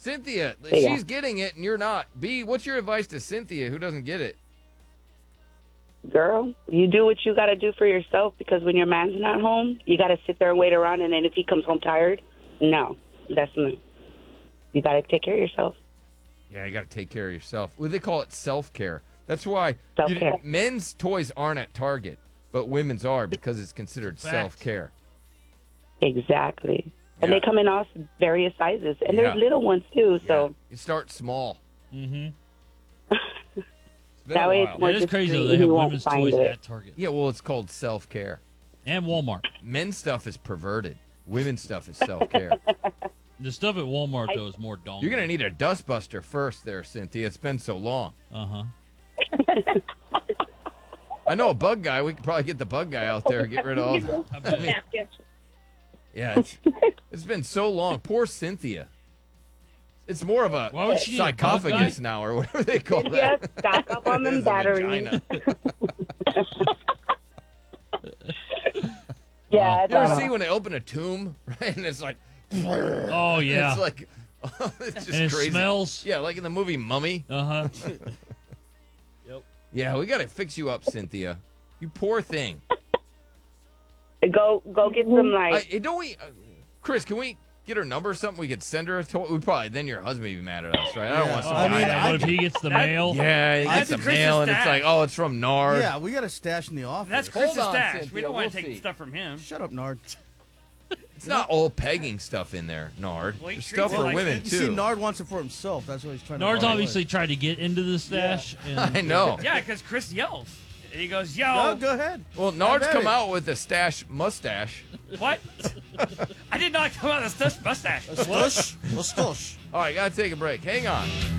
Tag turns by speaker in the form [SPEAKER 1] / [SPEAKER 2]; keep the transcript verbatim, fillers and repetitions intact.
[SPEAKER 1] Cynthia,
[SPEAKER 2] Yeah.
[SPEAKER 1] she's getting it and you're not. B, what's your advice to Cynthia who doesn't get it?
[SPEAKER 2] Girl, you do what you got to do for yourself because when your man's not home, you got to sit there and wait around. And then if he comes home tired, no, that's no. You got to take care of yourself.
[SPEAKER 1] Yeah, you got to take care of yourself. Well, they call it self-care. That's why you,
[SPEAKER 2] Self-care.
[SPEAKER 1] men's toys aren't at Target, but women's are because it's considered
[SPEAKER 3] Fact.
[SPEAKER 1] self-care.
[SPEAKER 2] Exactly. And
[SPEAKER 1] Yeah.
[SPEAKER 2] they come in all various sizes. And there's
[SPEAKER 1] Yeah.
[SPEAKER 2] little ones, too. So
[SPEAKER 1] You start small.
[SPEAKER 3] Mm-hmm.
[SPEAKER 1] It's been
[SPEAKER 2] That
[SPEAKER 1] a
[SPEAKER 2] way
[SPEAKER 1] while.
[SPEAKER 2] it's more
[SPEAKER 3] It is crazy though.
[SPEAKER 2] discreet
[SPEAKER 3] They
[SPEAKER 2] and
[SPEAKER 3] have
[SPEAKER 2] he won't
[SPEAKER 3] women's
[SPEAKER 2] find
[SPEAKER 3] toys
[SPEAKER 2] it.
[SPEAKER 3] at Target
[SPEAKER 1] Yeah, well, it's called self-care.
[SPEAKER 3] and Walmart.
[SPEAKER 1] Men's stuff is perverted. Women's stuff is self-care.
[SPEAKER 3] The stuff at Walmart though is more dong.
[SPEAKER 1] You're going to need a dustbuster first there, Cynthia. It's been so long.
[SPEAKER 3] Uh huh.
[SPEAKER 1] I know a bug guy. We could probably get the bug guy out there and get rid of all the... I mean, yeah, it's, it's been so long. Poor Cynthia. It's more of a
[SPEAKER 3] Why would she need a bug
[SPEAKER 1] sarcophagus
[SPEAKER 3] guy?
[SPEAKER 1] now or whatever they call
[SPEAKER 2] Yes,
[SPEAKER 1] that.
[SPEAKER 2] stock up on
[SPEAKER 1] It
[SPEAKER 2] them
[SPEAKER 1] is a
[SPEAKER 2] batteries.
[SPEAKER 1] vagina.
[SPEAKER 2] Yeah, it's
[SPEAKER 1] You ever
[SPEAKER 2] all-
[SPEAKER 1] see when they open a tomb, right? And it's like...
[SPEAKER 3] Oh yeah.
[SPEAKER 1] It's like... it's just
[SPEAKER 3] and it
[SPEAKER 1] crazy.
[SPEAKER 3] smells.
[SPEAKER 1] Yeah, like in the movie Mummy.
[SPEAKER 3] Uh huh.
[SPEAKER 1] Yeah, we got to fix you up, Cynthia. You poor thing.
[SPEAKER 2] Go go get some like
[SPEAKER 1] I, don't we, uh, Chris? Can we get her number or something? We could send her a toy. We probably then your husband would be mad at us, right? I don't
[SPEAKER 4] Yeah.
[SPEAKER 1] want some
[SPEAKER 4] I
[SPEAKER 1] guy.
[SPEAKER 4] mean,
[SPEAKER 1] that-
[SPEAKER 3] What if he gets the
[SPEAKER 5] That-
[SPEAKER 3] mail?
[SPEAKER 1] yeah, he
[SPEAKER 4] I
[SPEAKER 1] gets the
[SPEAKER 5] think Chris's
[SPEAKER 1] mail and it's
[SPEAKER 5] stash.
[SPEAKER 1] like, oh, it's from Nard.
[SPEAKER 4] Yeah, we got a stash in the office.
[SPEAKER 5] That's
[SPEAKER 1] Hold
[SPEAKER 5] Chris's
[SPEAKER 1] on,
[SPEAKER 5] stash.
[SPEAKER 1] Cynthia,
[SPEAKER 5] We don't want
[SPEAKER 1] we'll
[SPEAKER 5] to take
[SPEAKER 1] see.
[SPEAKER 5] stuff from him.
[SPEAKER 4] Shut up, Nard.
[SPEAKER 1] It's not all pegging stuff in there, Nard.
[SPEAKER 5] Well, he
[SPEAKER 1] There's
[SPEAKER 5] treats
[SPEAKER 1] stuff
[SPEAKER 5] it
[SPEAKER 1] for
[SPEAKER 5] like
[SPEAKER 1] women
[SPEAKER 5] it.
[SPEAKER 4] You see,
[SPEAKER 1] too.
[SPEAKER 4] Nard wants it for himself. That's what he's trying to
[SPEAKER 3] Nard's
[SPEAKER 4] buy
[SPEAKER 3] obviously
[SPEAKER 4] away.
[SPEAKER 3] tried to get into the stash. And,
[SPEAKER 1] I know.
[SPEAKER 5] Yeah, because Chris yells. And he goes, yo,
[SPEAKER 4] No, go ahead.
[SPEAKER 1] Well, Nard's
[SPEAKER 4] bet
[SPEAKER 1] come
[SPEAKER 4] it.
[SPEAKER 1] out with a stash mustache.
[SPEAKER 5] what? I did not come out of this mustache.
[SPEAKER 4] A stush. A stush.
[SPEAKER 1] All right, gotta take a break. Hang on.